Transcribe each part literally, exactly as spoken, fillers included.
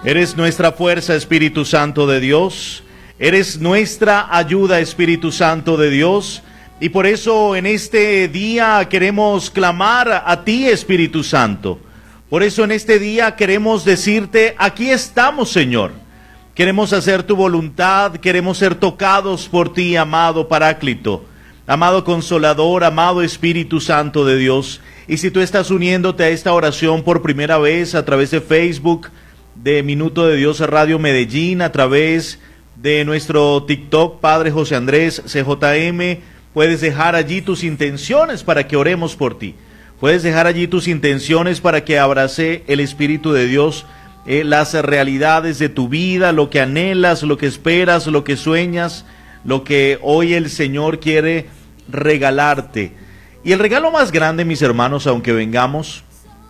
Eres nuestra fuerza, Espíritu Santo de Dios. Eres nuestra ayuda, Espíritu Santo de Dios. Y por eso en este día queremos clamar a ti, Espíritu Santo. Por eso en este día queremos decirte, aquí estamos, Señor. Queremos hacer tu voluntad, queremos ser tocados por ti, amado Paráclito, amado Consolador, amado Espíritu Santo de Dios. Y si tú estás uniéndote a esta oración por primera vez a través de Facebook, de Minuto de Dios Radio Medellín, a través de nuestro TikTok, Padre José Andrés C J M, puedes dejar allí tus intenciones para que oremos por ti. Puedes dejar allí tus intenciones para que abrace el Espíritu de Dios eh, las realidades de tu vida, lo que anhelas, lo que esperas, lo que sueñas, lo que hoy el Señor quiere regalarte. Y el regalo más grande, mis hermanos, aunque vengamos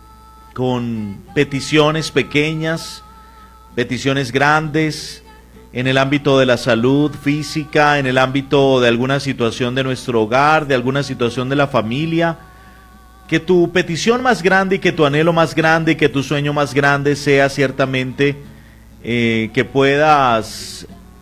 con peticiones pequeñas, peticiones grandes, en el ámbito de la salud física, en el ámbito de alguna situación de nuestro hogar, de alguna situación de la familia, que tu petición más grande y que tu anhelo más grande y que tu sueño más grande sea ciertamente eh, que puedas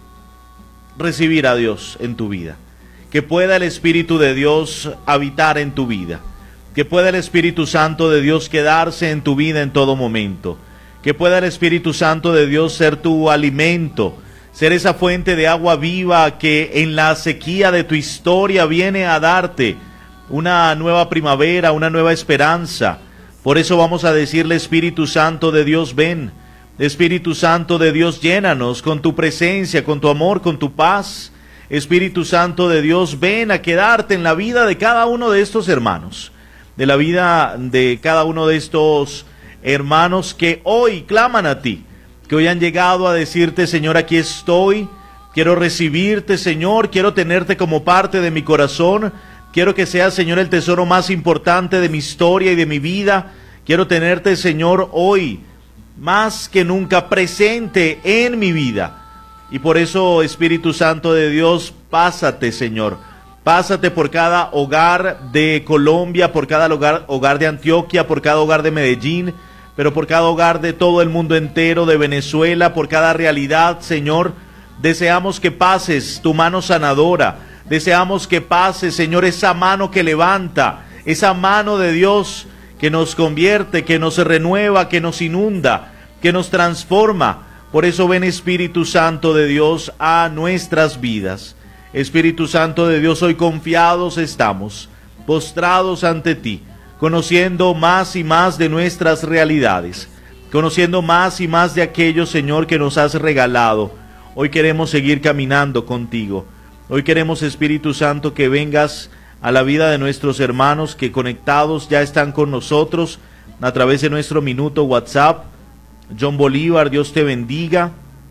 recibir a Dios en tu vida, que pueda el Espíritu de Dios habitar en tu vida, que pueda el Espíritu Santo de Dios quedarse en tu vida en todo momento, que pueda el Espíritu Santo de Dios ser tu alimento, ser esa fuente de agua viva que en la sequía de tu historia viene a darte una nueva primavera, una nueva esperanza. Por eso vamos a decirle, Espíritu Santo de Dios, ven. Espíritu Santo de Dios, llénanos con tu presencia, con tu amor, con tu paz. Espíritu Santo de Dios, ven a quedarte en la vida de cada uno de estos hermanos, de la vida de cada uno de estos hermanos que hoy claman a ti, que hoy han llegado a decirte, Señor, aquí estoy, quiero recibirte, Señor, quiero tenerte como parte de mi corazón, quiero que seas, Señor, el tesoro más importante de mi historia y de mi vida, quiero tenerte, Señor, hoy, más que nunca presente en mi vida. Y por eso, Espíritu Santo de Dios, pásate, Señor, pásate por cada hogar de Colombia, por cada hogar, hogar de Antioquia, por cada hogar de Medellín, pero por cada hogar de todo el mundo entero, de Venezuela, por cada realidad, Señor. Deseamos que pases tu mano sanadora, deseamos que pases, Señor, esa mano que levanta, esa mano de Dios que nos convierte, que nos renueva, que nos inunda, que nos transforma. Por eso ven, Espíritu Santo de Dios, a nuestras vidas. Espíritu Santo de Dios, hoy confiados estamos, postrados ante ti, conociendo más y más de nuestras realidades, conociendo más y más de aquello, Señor, que nos has regalado. Hoy queremos seguir caminando contigo. Hoy queremos, Espíritu Santo, que vengas a la vida de nuestros hermanos que conectados ya están con nosotros a través de nuestro minuto WhatsApp. John Bolívar, Dios te bendiga.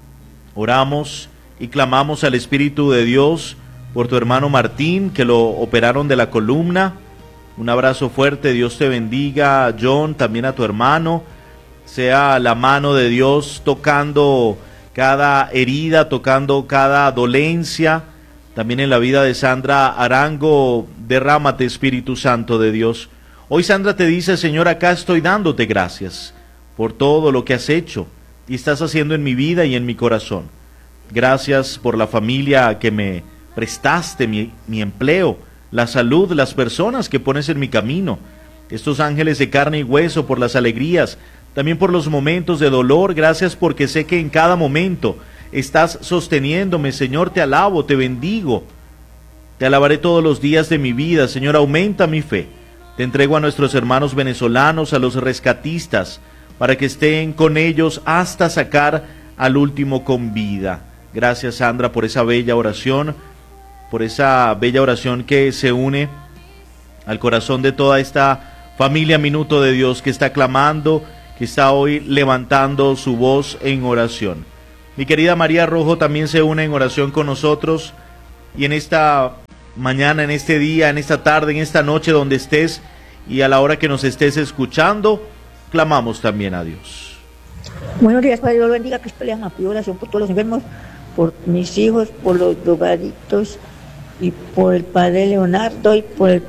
Oramos y clamamos al Espíritu de Dios por tu hermano Martín, que lo operaron de la columna. Un abrazo fuerte, Dios te bendiga, John, también a tu hermano. Sea la mano de Dios tocando cada herida, tocando cada dolencia. También en la vida de Sandra Arango, derrámate, Espíritu Santo de Dios. Hoy Sandra te dice, Señor, acá estoy dándote gracias por todo lo que has hecho y estás haciendo en mi vida y en mi corazón. Gracias por la familia que me prestaste, mi, mi empleo, la salud, las personas que pones en mi camino, estos ángeles de carne y hueso, por las alegrías, también por los momentos de dolor. Gracias porque sé que en cada momento estás sosteniéndome, Señor. Te alabo, te bendigo, te alabaré todos los días de mi vida. Señor, aumenta mi fe. Te entrego a nuestros hermanos venezolanos, a los rescatistas, para que estén con ellos hasta sacar al último con vida. Gracias, Sandra, por esa bella oración, por esa bella oración que se une al corazón de toda esta familia Minuto de Dios que está clamando, que está hoy levantando su voz en oración. Mi querida María Rojo también se une en oración con nosotros, y en esta mañana, en este día, en esta tarde, en esta noche, donde estés y a la hora que nos estés escuchando, clamamos también a Dios. Buenos días, Padre, Dios lo bendiga. Que pelean a pido oración por todos los enfermos, por mis hijos, por los drogaditos, y por el Padre Leonardo, y por el,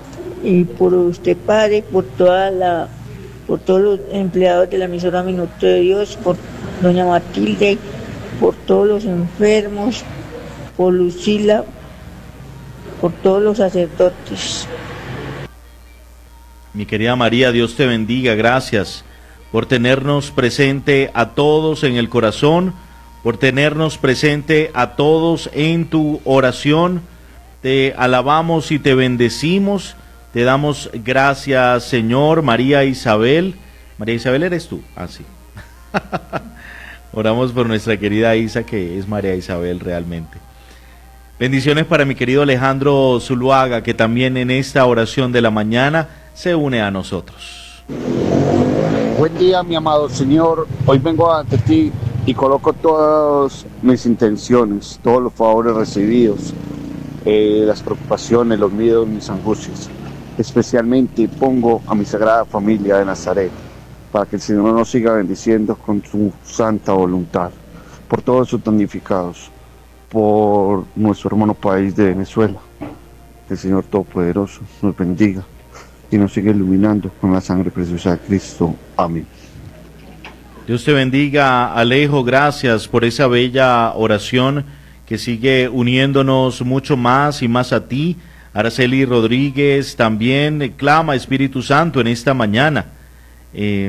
y por usted, Padre, por toda la, por todos los empleados de la emisora Minuto de Dios, por doña Matilde, por todos los enfermos, por Lucila, por todos los sacerdotes. Mi querida María, Dios te bendiga, gracias por tenernos presente a todos en el corazón, por tenernos presente a todos en tu oración. Te alabamos y te bendecimos, te damos gracias, Señor. María Isabel, María Isabel eres tú, ah sí. Oramos por nuestra querida Isa, que es María Isabel realmente. Bendiciones para mi querido Alejandro Zuluaga, que también en esta oración de la mañana se une a nosotros. Buen día, mi amado Señor. Hoy vengo ante ti y coloco todas mis intenciones, todos los favores recibidos, eh, las preocupaciones, los miedos, mis angustias. Especialmente pongo a mi Sagrada Familia de Nazaret, para que el Señor nos siga bendiciendo con su santa voluntad, por todos sus damnificados, por nuestro hermano país de Venezuela. Que el Señor Todopoderoso nos bendiga y nos sigue iluminando con la sangre preciosa de Cristo. Amén. Dios te bendiga, Alejo, gracias por esa bella oración que sigue uniéndonos mucho más y más a ti. Araceli Rodríguez también clama Espíritu Santo en esta mañana. Eh,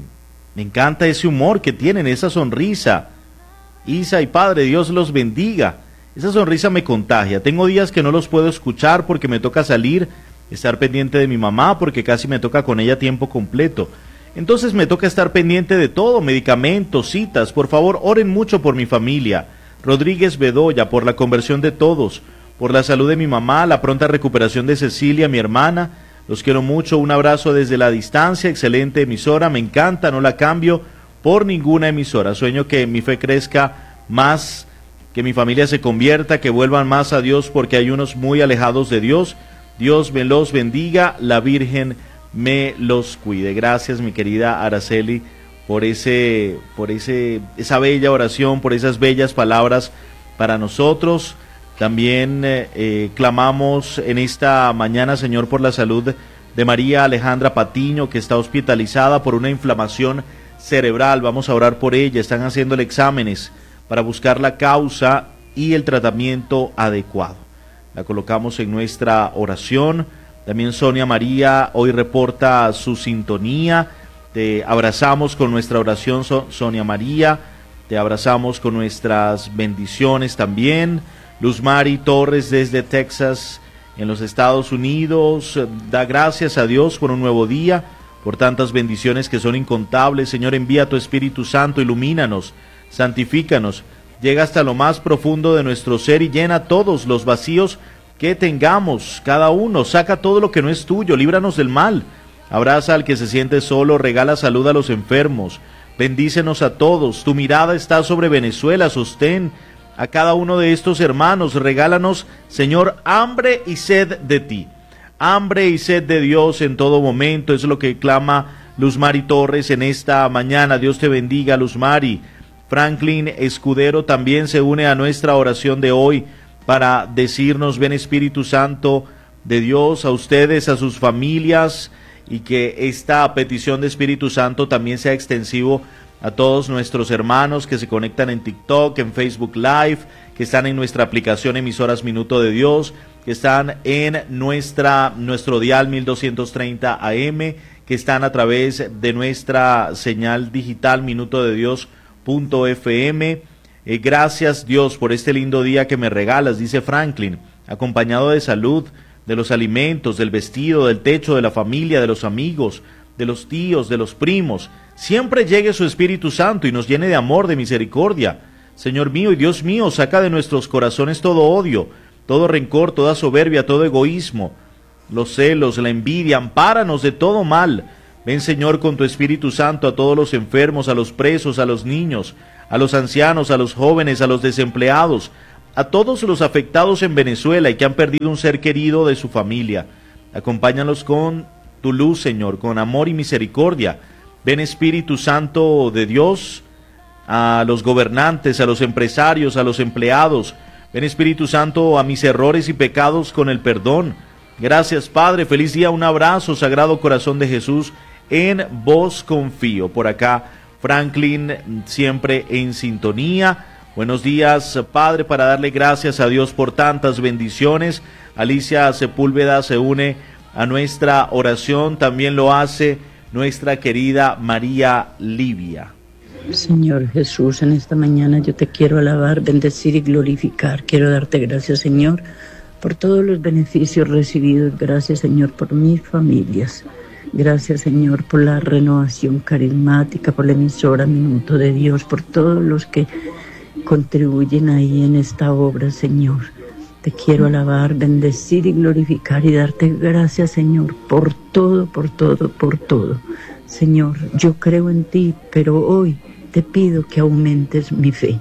me encanta ese humor que tienen, esa sonrisa. Isa y Padre, Dios los bendiga. Esa sonrisa me contagia. Tengo días que no los puedo escuchar porque me toca salir, estar pendiente de mi mamá porque casi me toca con ella tiempo completo. Entonces me toca estar pendiente de todo, medicamentos, citas. Por favor, oren mucho por mi familia. Rodríguez Bedoya, por la conversión de todos, por la salud de mi mamá, la pronta recuperación de Cecilia, mi hermana. Los quiero mucho, un abrazo desde la distancia, excelente emisora, me encanta, no la cambio por ninguna emisora. Sueño que mi fe crezca más, que mi familia se convierta, que vuelvan más a Dios porque hay unos muy alejados de Dios. Dios me los bendiga, la Virgen me los cuide. Gracias, mi querida Araceli, por ese, por ese, esa bella oración, por esas bellas palabras para nosotros. También eh, eh, clamamos en esta mañana, Señor, por la salud de María Alejandra Patiño, que está hospitalizada por una inflamación cerebral. Vamos a orar por ella. Están haciéndole exámenes para buscar la causa y el tratamiento adecuado. La colocamos en nuestra oración. También Sonia María hoy reporta su sintonía. Te abrazamos con nuestra oración, Sonia María. Te abrazamos con nuestras bendiciones también. Luz Mari Torres desde Texas, en los Estados Unidos, da gracias a Dios por un nuevo día, por tantas bendiciones que son incontables. Señor, envía tu Espíritu Santo, ilumínanos, santifícanos, llega hasta lo más profundo de nuestro ser y llena todos los vacíos que tengamos, cada uno, saca todo lo que no es tuyo, líbranos del mal, abraza al que se siente solo, regala salud a los enfermos, bendícenos a todos, tu mirada está sobre Venezuela, sostén a cada uno de estos hermanos, regálanos, Señor, hambre y sed de ti, hambre y sed de Dios en todo momento, es lo que clama Luz Mari Torres en esta mañana. Dios te bendiga, Luz Mari. Franklin Escudero también se une a nuestra oración de hoy para decirnos, ven Espíritu Santo de Dios, a ustedes, a sus familias, y que esta petición de Espíritu Santo también sea extensivo a todos nuestros hermanos que se conectan en TikTok, en Facebook Live, que están en nuestra aplicación Emisoras Minuto de Dios, que están en nuestra nuestro dial mil doscientos treinta A M, que están a través de nuestra señal digital minuto de dios punto f m. Eh, gracias Dios por este lindo día que me regalas, dice Franklin, acompañado de salud, de los alimentos, del vestido, del techo, de la familia, de los amigos, de los tíos, de los primos. Siempre llegue su Espíritu Santo y nos llene de amor, de misericordia. Señor mío y Dios mío, saca de nuestros corazones todo odio, todo rencor, toda soberbia, todo egoísmo, los celos, la envidia, ampáranos de todo mal. Ven, Señor, con tu Espíritu Santo a todos los enfermos, a los presos, a los niños, a los ancianos, a los jóvenes, a los desempleados, a todos los afectados en Venezuela y que han perdido un ser querido de su familia. Acompáñalos con tu luz, Señor, con amor y misericordia. Ven, Espíritu Santo de Dios, a los gobernantes, a los empresarios, a los empleados. Ven, Espíritu Santo, a mis errores y pecados con el perdón. Gracias, Padre. Feliz día, un abrazo, Sagrado Corazón de Jesús. En vos confío. Por acá Franklin, siempre en sintonía. Buenos días, Padre, para darle gracias a Dios por tantas bendiciones. Alicia Sepúlveda se une a nuestra oración, también lo hace nuestra querida María Livia. Señor Jesús, en esta mañana yo te quiero alabar, bendecir y glorificar. Quiero darte gracias, Señor, por todos los beneficios recibidos. Gracias, Señor, por mis familias. Gracias, Señor, por la renovación carismática, por la emisora Minuto de Dios, por todos los que contribuyen ahí en esta obra, Señor. Te quiero alabar, bendecir y glorificar y darte gracias, Señor, por todo, por todo, por todo. Señor, yo creo en ti, pero hoy te pido que aumentes mi fe.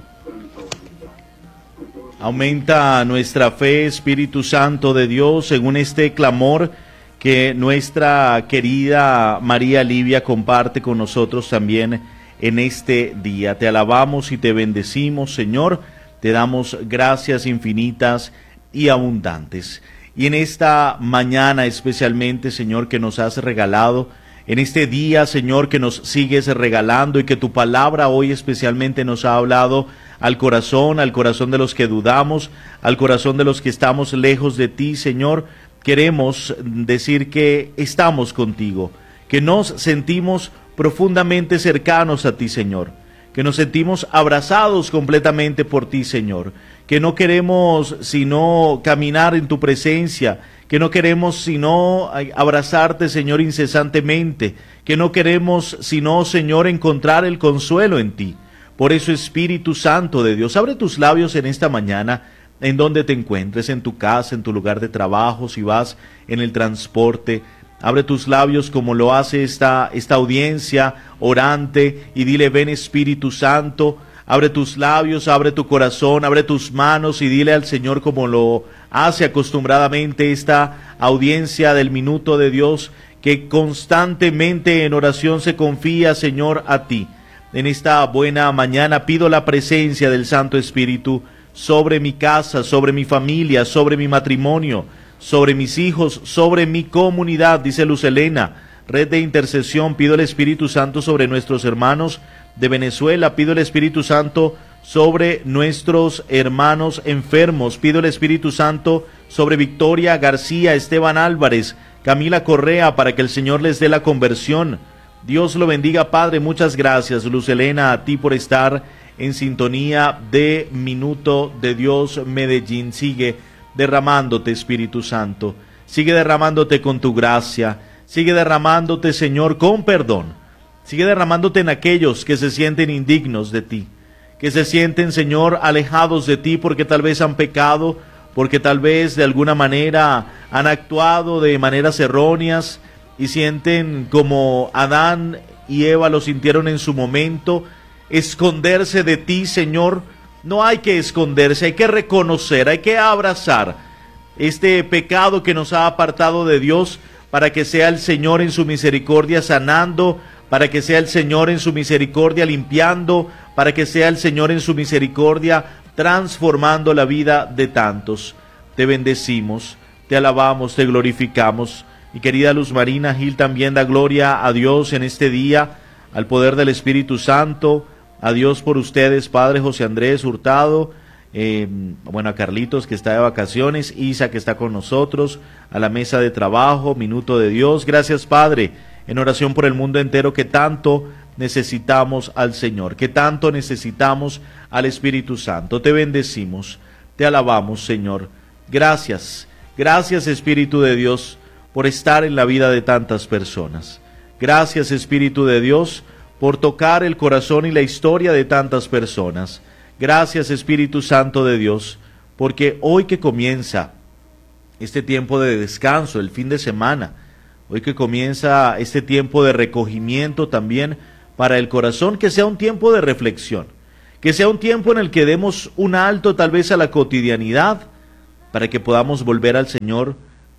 Aumenta nuestra fe, Espíritu Santo de Dios, según este clamor que nuestra querida María Livia comparte con nosotros también en este día. Te alabamos y te bendecimos, Señor, te damos gracias infinitas y abundantes. Y en esta mañana especialmente, Señor, que nos has regalado, en este día, Señor, que nos sigues regalando y que tu palabra hoy especialmente nos ha hablado al corazón, al corazón de los que dudamos, al corazón de los que estamos lejos de ti, Señor, queremos decir que estamos contigo, que nos sentimos profundamente cercanos a ti, Señor, que nos sentimos abrazados completamente por ti, Señor, que no queremos sino caminar en tu presencia, que no queremos sino abrazarte, Señor, incesantemente, que no queremos sino, Señor, encontrar el consuelo en ti. Por eso, Espíritu Santo de Dios, abre tus labios en esta mañana, en donde te encuentres, en tu casa, en tu lugar de trabajo, si vas en el transporte. Abre tus labios como lo hace esta, esta audiencia orante y dile: ven, Espíritu Santo. Abre tus labios, abre tu corazón, abre tus manos y dile al Señor, como lo hace acostumbradamente esta audiencia del Minuto de Dios, que constantemente en oración se confía, Señor, a ti. En esta buena mañana pido la presencia del Santo Espíritu sobre mi casa, sobre mi familia, sobre mi matrimonio, sobre mis hijos, sobre mi comunidad, dice Luz Elena. Red de intercesión, pido el Espíritu Santo sobre nuestros hermanos de Venezuela, pido el Espíritu Santo sobre nuestros hermanos enfermos, pido el Espíritu Santo sobre Victoria García, Esteban Álvarez, Camila Correa, para que el Señor les dé la conversión. Dios lo bendiga, Padre. Muchas gracias, Luz Elena, a ti por estar en sintonía de Minuto de Dios Medellín. Sigue derramándote, Espíritu Santo, sigue derramándote con tu gracia, sigue derramándote, Señor, con perdón, sigue derramándote en aquellos que se sienten indignos de ti, que se sienten, Señor, alejados de ti porque tal vez han pecado, porque tal vez de alguna manera han actuado de maneras erróneas y sienten como Adán y Eva lo sintieron en su momento, esconderse de ti, Señor. No hay que esconderse, hay que reconocer, hay que abrazar este pecado que nos ha apartado de Dios, para que sea el Señor en su misericordia sanando, para que sea el Señor en su misericordia limpiando, para que sea el Señor en su misericordia transformando la vida de tantos. Te bendecimos, te alabamos, te glorificamos. Y querida Luz Marina Gil también da gloria a Dios en este día, al poder del Espíritu Santo, a Dios por ustedes, Padre José Andrés Hurtado, eh, bueno, a Carlitos que está de vacaciones, Isa que está con nosotros, a la mesa de trabajo, Minuto de Dios. Gracias, Padre, en oración por el mundo entero, que tanto necesitamos al Señor, que tanto necesitamos al Espíritu Santo. Te bendecimos, te alabamos, Señor. Gracias, gracias, Espíritu de Dios, por estar en la vida de tantas personas. Gracias, Espíritu de Dios, por tocar el corazón y la historia de tantas personas. Gracias, Espíritu Santo de Dios, porque hoy que comienza este tiempo de descanso, el fin de semana, hoy que comienza este tiempo de recogimiento también para el corazón, que sea un tiempo de reflexión, que sea un tiempo en el que demos un alto tal vez a la cotidianidad, para que podamos volver al Señor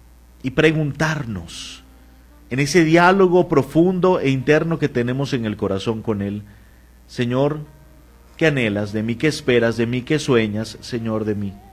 y preguntarnos, en ese diálogo profundo e interno que tenemos en el corazón con Él: Señor, ¿qué anhelas de mí? ¿Qué esperas de mí? ¿Qué sueñas, Señor, de mí?